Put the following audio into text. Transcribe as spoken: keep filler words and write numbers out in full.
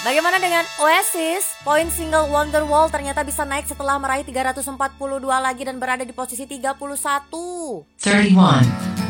Bagaimana dengan Oasis? Poin single Wonderwall ternyata bisa naik setelah meraih tiga ratus empat puluh dua lagi dan berada di posisi tiga puluh satu. thirty-one.